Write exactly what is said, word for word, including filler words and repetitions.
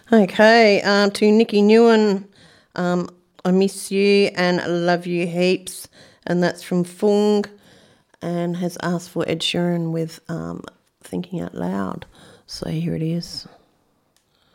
Okay, um, to Nikki Newen, um, I miss you and love you heaps. And that's from Fung and has asked for Ed Sheeran with um, Thinking Out Loud. So here it is.